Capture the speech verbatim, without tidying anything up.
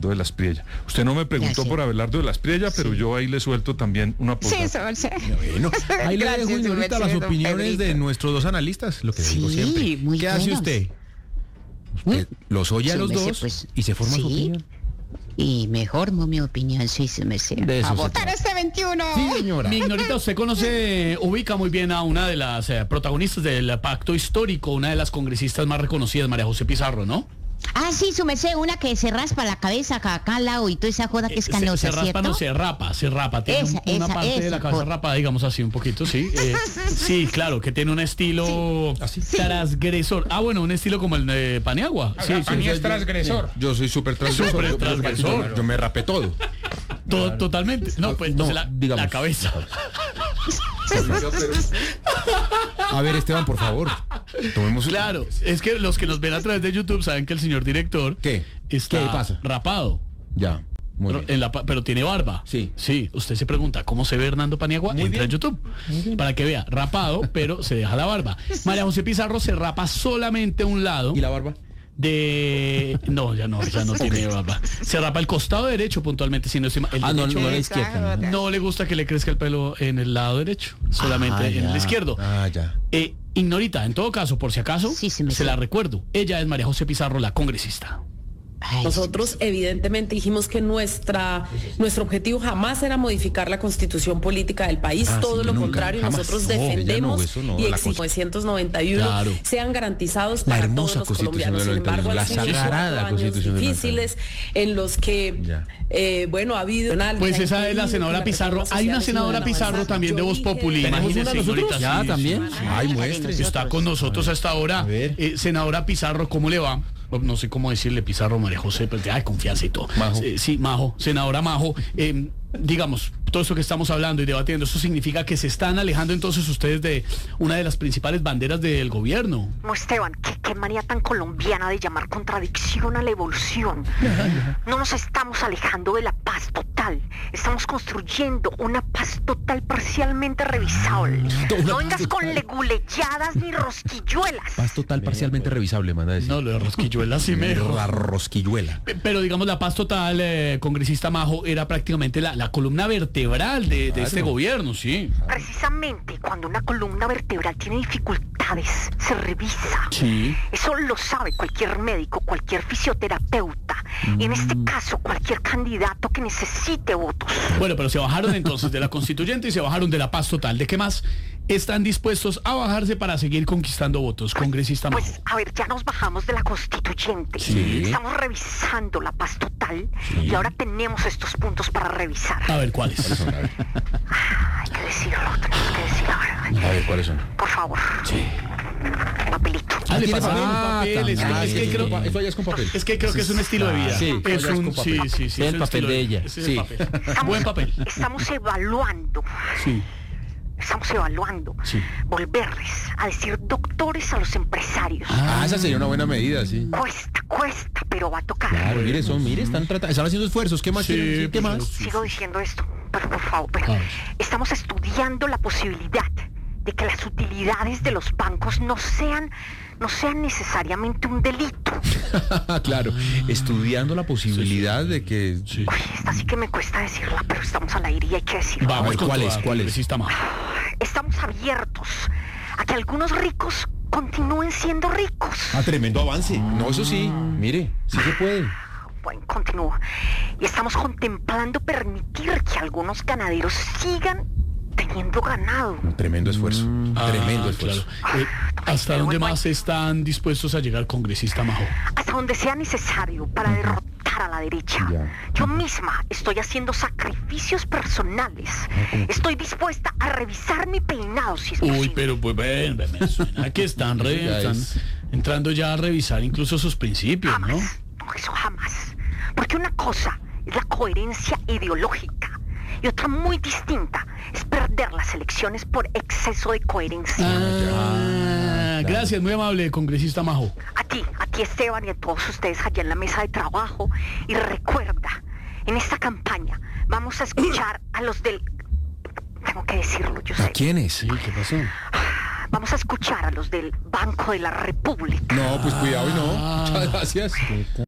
Abelardo de la Espriella. Usted no me preguntó Gracias. por Abelardo de la Espriella, pero Sí. yo ahí le suelto también una posada. Sí, su merced. Bueno, ahí le Gracias, dejo, su Ignorita, merced, las don opiniones de Pedrito. nuestros dos analistas, lo que digo Sí, siempre. muy ¿Qué hace buenos. usted? Usted los oye a Su los merced, dos pues, y se forma sí. su opinión. Y me formo mi opinión, sí, se me sea. De eso A se votar trata. este veintiuno. Sí, señora. Mi Ignorita, usted conoce, ubica muy bien a una de las eh, protagonistas del pacto histórico, una de las congresistas más reconocidas, María José Pizarro, ¿no? Ah, sí, su merced, una que se raspa la cabeza acá, acá al lado y toda esa joda que es Eh, canosa, se, se raspa, ¿cierto? no, se rapa, se rapa. Tiene Esa, un- una esa, parte de la esa, cabeza por- rapada, digamos así, un poquito, sí. Eh, sí, claro, que tiene un estilo Así. transgresor. Ah, bueno, un estilo como el de Paniagua. Sí, sí, Pani sí. es transgresor. Yo soy súper transgresor. Súper Yo- yo- transgresor. Yo, yo me rapé todo. To- Totalmente. No, pues No, entonces la, digamos. la cabeza. A ver, Esteban, por favor. Tomemos un- Claro, es que los que nos ven a través de YouTube saben que el señor director ¿Qué? está ¿Qué pasa? rapado. Ya. Muy Pero, bien. en la pa- pero tiene barba. Sí. Sí. Usted se pregunta cómo se ve Hernando Paniagua. Muy Entra bien. en YouTube para que vea. Rapado, pero se deja la barba. María José Pizarro se rapa solamente un lado ¿Y la barba? de. No, ya no, ya no tiene barba. Se rapa el costado derecho puntualmente, si no estoy mal. El Ah, no, derecho no la Esa izquierda. joda. no le gusta que le crezca el pelo en el lado derecho, solamente Ah, en ya. el izquierdo. Ah, ya. Eh, Ignorita, en todo caso, por si acaso, Sí, sí me se sé. la recuerdo. Ella es María José Pizarro, la congresista. Ay, Nosotros evidentemente dijimos que nuestra nuestro objetivo jamás era modificar la constitución política del país, Ah, todo sí, lo nunca, contrario, jamás. nosotros No, ella no, defendemos eso no, y la exigimos cosa- mil novecientos noventa y uno Claro. sean garantizados La para hermosa todos los Constitución colombianos. del Sin embargo, noventa y uno, han sido la sagrada cuatro años Constitución del difíciles en los que Ya. eh, bueno, ha habido Pues esa es la senadora Pizarro. Hay una senadora Pizarro también de Voz Populi. ¿Tenemos Imagínese, una nosotros? Ignorita, Ya, sí, también. sí. Ay, la de muestre. nosotros. Está con nosotros hasta ahora. A ver. Eh, senadora Pizarro, ¿cómo le va? No sé cómo decirle Pizarro, María José, pero hay confianza y todo. Majo. Eh, sí, Majo, senadora Majo. Eh, digamos, todo esto que estamos hablando y debatiendo, ¿eso significa que se están alejando entonces ustedes de una de las principales banderas del gobierno? No, Esteban, qué, qué manía tan colombiana de llamar contradicción a la evolución. No nos estamos alejando de la paz total. Estamos construyendo una paz total parcialmente revisable. Una No paz vengas con total. leguleyadas ni rosquilluelas. Paz total parcialmente revisable, manda a decir. No, lo de Rosquilluela sí me dejó. La rosquilluela. Pe- Pero digamos, la paz total, eh, congresista Majo, era prácticamente la, la columna vertebral de, de Claro. este gobierno, sí. Precisamente cuando una columna vertebral tiene dificultades, se revisa. Sí. Eso lo sabe cualquier médico, cualquier fisioterapeuta. Y en este caso, cualquier candidato que necesite votos. Bueno, pero se bajaron entonces de la constituyente y se bajaron de la paz total. ¿De qué más están dispuestos a bajarse para seguir conquistando votos, congresista Majo? Pues, a ver, ya nos bajamos de la constituyente. Sí. Estamos revisando la paz total y ahora tenemos estos puntos para revisar. A ver, ¿cuáles? Hay que decirlo, tenemos que decir ahora. A ver, ¿cuáles son? Por favor. Sí. Papelito. Ah, le ¿Tiene pasaron papel? un papel. Es que, Ah, es que sí. creo, Eso ya es con papel. es que creo que es un estilo de vida. Sí, es eso ya es un, con papel. sí, sí, sí. El es un papel estilo de ella, Ese es sí. el papel. Estamos- Buen papel. Estamos evaluando. Sí. Estamos evaluando Sí. volverles a decir doctores a los empresarios. Ah, esa sería una buena medida, sí. Cuesta, cuesta, pero va a tocar. Claro, mire, son, mire, están tratando, están haciendo esfuerzos. ¿Qué más Sí, quieren decir? ¿Qué pues, más? sí. Sigo diciendo esto, pero por favor, pero A ver. estamos estudiando la posibilidad de que las utilidades de los bancos no sean, no sean necesariamente un delito. Claro, estudiando la posibilidad de que... Sí. Uy, esta sí que me cuesta decirla, pero estamos al aire y hay que decirlo. Vamos ver, con ¿cuál toda, es? ¿Cuál es? congresista Majo. Estamos abiertos a que algunos ricos continúen siendo ricos. Ah, tremendo avance. No, eso sí, mire, sí se puede. Bueno, continúo. Y estamos contemplando permitir que algunos ganaderos sigan teniendo ganado. Un tremendo esfuerzo, Ah, tremendo esfuerzo. claro. Eh, ¿Hasta pero dónde bueno, más están dispuestos a llegar, congresista Majo? Hasta donde sea necesario para derrotar a la derecha. Ya. Yo misma estoy haciendo sacrificios personales. Estoy dispuesta a revisar mi peinado si es Uy, posible. pero pues ven, ven, me suena que están, re- Ya están es. entrando ya a revisar incluso sus principios, ¿no? Jamás. No, eso jamás. Porque una cosa es la coherencia ideológica y otra muy distinta es perder las elecciones por exceso de coherencia. Ah, claro. gracias, muy amable, congresista Majo. A ti, a ti Esteban y a todos ustedes allá en la mesa de trabajo. Y recuerda, en esta campaña vamos a escuchar a los del... Tengo que decirlo, yo ¿A sé. quiénes? Sí, ¿qué pasó? Vamos a escuchar a los del Banco de la República. No, pues cuidado y no. Ah. Muchas gracias.